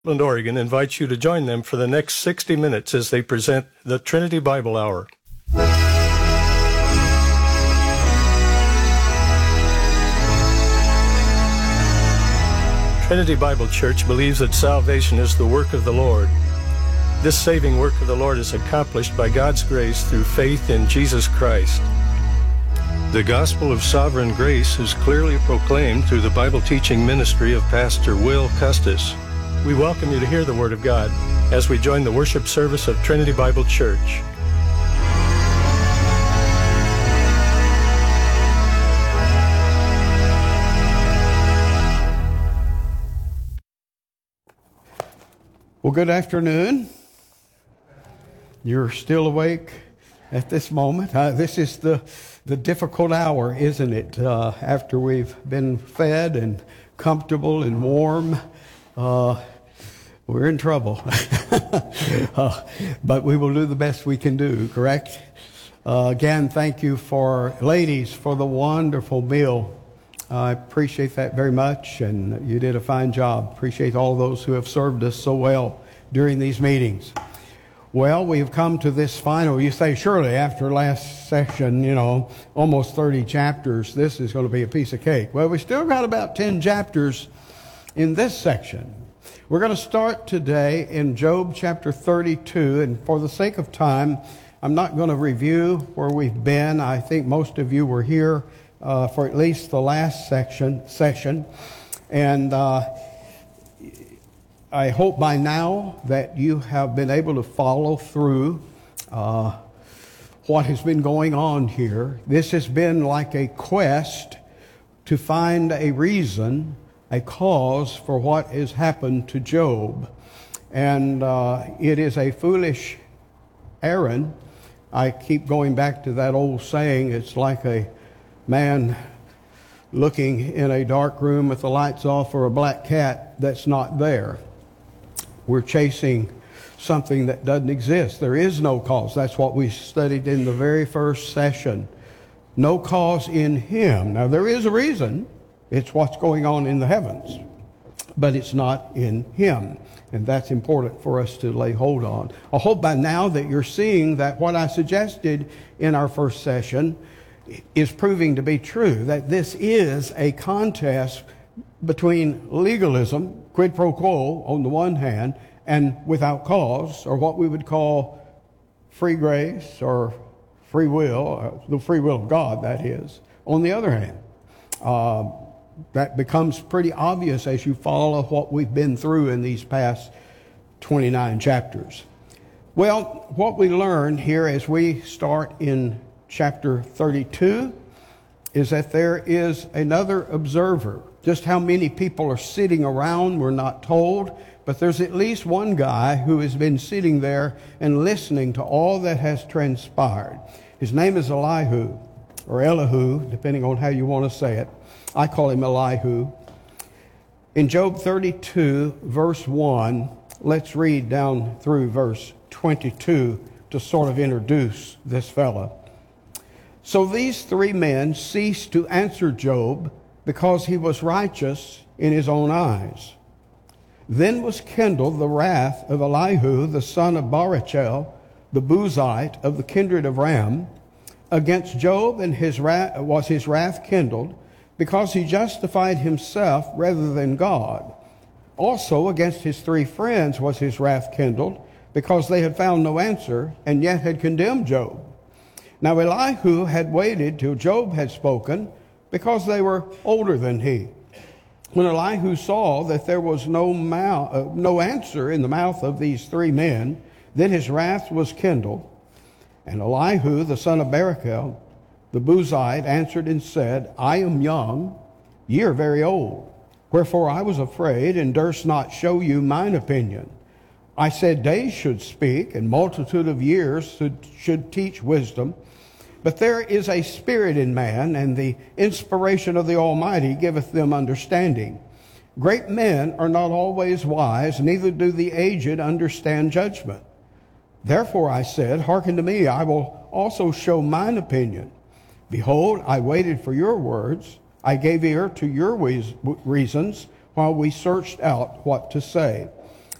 Portland, Oregon invites you to join them for the next 60 minutes as they present the Trinity Bible Hour. Trinity Bible Church believes that salvation is the work of the Lord. This saving work of the Lord is accomplished by God's grace through faith in Jesus Christ. The gospel of sovereign grace is clearly proclaimed through the Bible teaching ministry of Pastor Will Custis. We welcome you to hear the Word of God as we join the worship service of Trinity Bible Church. Well, good afternoon. You're still awake at this moment. This is the difficult hour, isn't it? After we've been fed and comfortable and warm, we're in trouble. But we will do the best we can do, correct? Again, thank you ladies, for the wonderful meal. I appreciate that very much, and you did a fine job. Appreciate all those who have served us so well during these meetings. Well, we have come to this final, you say, surely after last session, almost 30 chapters, this is going to be a piece of cake. Well, we still got about 10 chapters in this section. We're going to start today in Job chapter 32, and for the sake of time, I'm not going to review where we've been. I think most of you were here for at least the last session, and I hope by now that you have been able to follow through what has been going on here. This has been like a quest to find a reason, a cause for what has happened to Job. And it is a foolish errand. I keep going back to that old saying, it's like a man looking in a dark room with the lights off for a black cat that's not there. We're chasing something that doesn't exist. There is no cause. That's what we studied in the very first session. No cause in Him. Now, there is a reason. It's what's going on in the heavens. But it's not in Him. And that's important for us to lay hold on. I hope by now that you're seeing that what I suggested in our first session is proving to be true. That this is a contest between legalism, quid pro quo on the one hand, and without cause, or what we would call free grace or free will, the free will of God, that is, on the other hand. That becomes pretty obvious as you follow what we've been through in these past 29 chapters. Well, what we learn here as we start in chapter 32 is that there is another observer. Just how many people are sitting around, we're not told, but there's at least one guy who has been sitting there and listening to all that has transpired. His name is Elihu, or Elihu, depending on how you want to say it. I call him Elihu. In Job 32, verse 1, let's read down through verse 22 to sort of introduce this fellow. So these three men ceased to answer Job because he was righteous in his own eyes. Then was kindled the wrath of Elihu, the son of Barachel, the Buzite of the kindred of Ram, against Job, and his wrath kindled, because he justified himself rather than God. Also against his three friends was his wrath kindled, because they had found no answer, and yet had condemned Job. Now Elihu had waited till Job had spoken, because they were older than he. When Elihu saw that there was no answer in the mouth of these three men, then his wrath was kindled. And Elihu, the son of Barachel, the Buzite, answered and said, I am young, ye are very old. Wherefore I was afraid, and durst not show you mine opinion. I said, days should speak, and multitude of years should teach wisdom. But there is a spirit in man, and the inspiration of the Almighty giveth them understanding. Great men are not always wise, neither do the aged understand judgment. Therefore I said, hearken to me, I will also show mine opinion. Behold, I waited for your words. I gave ear to your reasons while we searched out what to say.